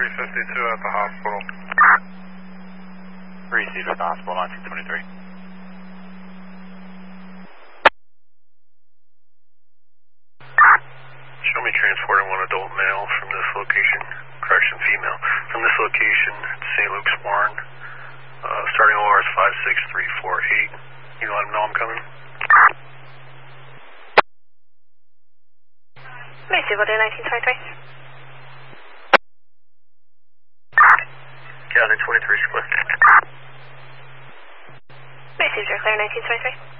352 at the hospital. Received at the hospital, 1923. Show me transporting one adult male from this location, correction female, from this location to St. Luke's Barn. Starting OR is 56348. You let him know I'm coming? Macy, what day 1923? County 23 split. Macy, you're clear 1923.